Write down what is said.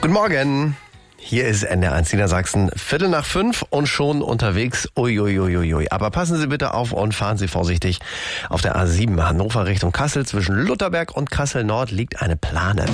Guten Morgen. Hier ist NDR1 Niedersachsen, 4:45 und schon unterwegs. Uiuiuiui. Aber passen Sie bitte auf und fahren Sie vorsichtig. Auf der A7 Hannover Richtung Kassel zwischen Lutherberg und Kassel Nord liegt eine Plane.